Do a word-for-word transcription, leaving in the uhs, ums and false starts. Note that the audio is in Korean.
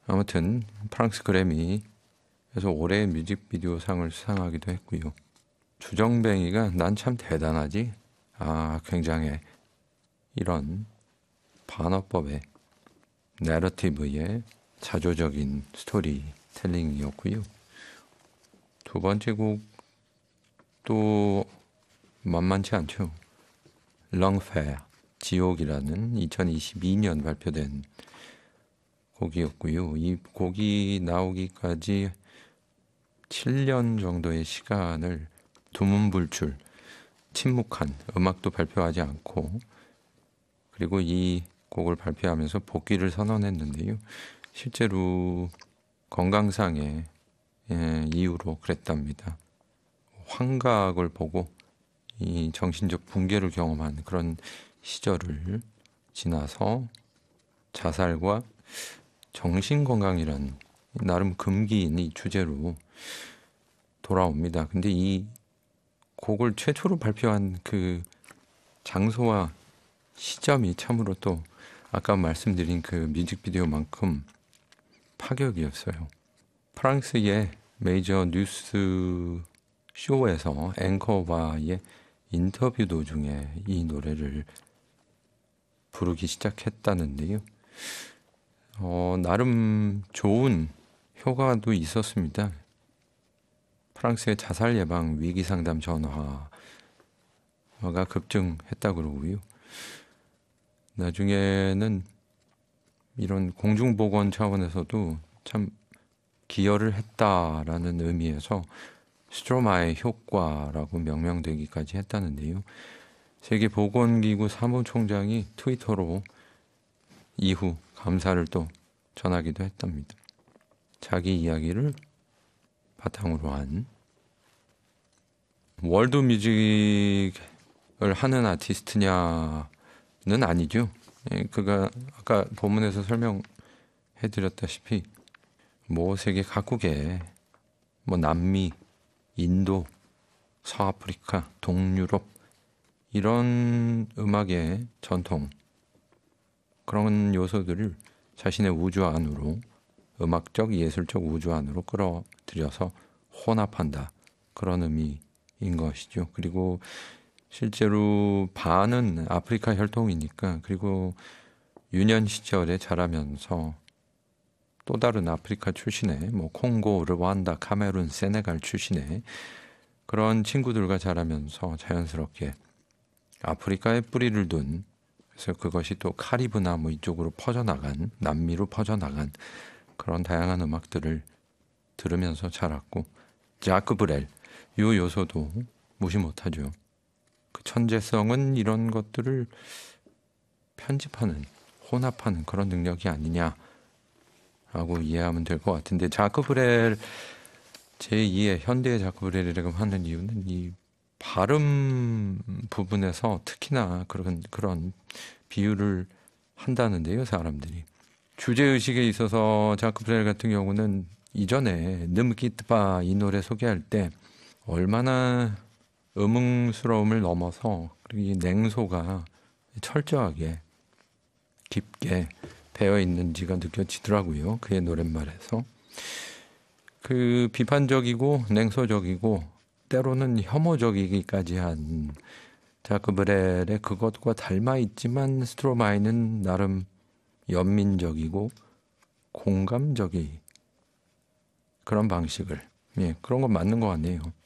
아무튼 프랑스 그래미에서 올해의 뮤직비디오 상을 수상하기도 했고요. 주정뱅이가 난 참 대단하지? 아, 굉장해. 이런 반어법의 내러티브의 자조적인 스토리텔링이었고요. 두 번째 곡도 만만치 않죠. 렁페, 지옥이라는 이천이십이 년 발표된 곡이었고요. 이 곡이 나오기까지 칠 년 정도의 시간을 두문불출, 침묵한, 음악도 발표하지 않고, 그리고 이 곡을 발표하면서 복귀를 선언했는데요. 실제로 건강상의 예, 이유로 그랬답니다. 환각을 보고 이 정신적 붕괴를 경험한 그런 시절을 지나서 자살과 정신건강이란 나름 금기인 이 주제로 돌아옵니다. 근데 이 곡을 최초로 발표한 그 장소와 시점이 참으로 또 아까 말씀드린 그 뮤직비디오만큼 파격이었어요. 프랑스의 메이저 뉴스 쇼에서 앵커와의 인터뷰 도중에 이 노래를 부르기 시작했다는데요. 어, 나름 좋은 효과도 있었습니다. 프랑스의 자살 예방 위기 상담 전화가 급증했다고 그러고요. 나중에는 이런 공중보건 차원에서도 참 기여를 했다라는 의미에서 스트로마의 효과라고 명명되기까지 했다는데요. 세계보건기구 사무총장이 트위터로 이후 감사를 또 전하기도 했답니다. 자기 이야기를 바탕으로 한 월드뮤직을 하는 아티스트냐는 아니죠. 그가 아까 본문에서 설명해드렸다시피 뭐 세계 각국에 뭐 남미, 인도, 서아프리카, 동유럽 이런 음악의 전통 그런 요소들을 자신의 우주 안으로 음악적, 예술적 우주 안으로 끌어들여서 혼합한다. 그런 의미인 것이죠. 그리고 실제로 반은 아프리카 혈통이니까 그리고 유년 시절에 자라면서 또 다른 아프리카 출신의 뭐 콩고, 르완다, 카메룬, 세네갈 출신의 그런 친구들과 자라면서 자연스럽게 아프리카에 뿌리를 둔 그래서 그것이 또 카리브나 뭐 이쪽으로 퍼져나간 남미로 퍼져나간 그런 다양한 음악들을 들으면서 자랐고 자크 브렐 이 요소도 무시 못하죠. 그 천재성은 이런 것들을 편집하는 혼합하는 그런 능력이 아니냐라고 이해하면 될 것 같은데 자크 브렐 제이의 현대의 자크 브렐이라고 하는 이유는 이 발음 부분에서 특히나 그런 그런 비유를 한다는데요, 사람들이. 주제의식에 있어서 자크 브렐 같은 경우는 이전에 늠기트바 이 노래 소개할 때 얼마나 음흥스러움을 넘어서 이 냉소가 철저하게 깊게 배어 있는지가 느껴지더라고요. 그의 노랫말에서. 그 비판적이고 냉소적이고 때로는 혐오적이기까지 한 자크 브렐의 그것과 닮아 있지만 스트로마이는 나름 연민적이고 공감적이 그런 방식을 예, 그런 건 맞는 것 같네요.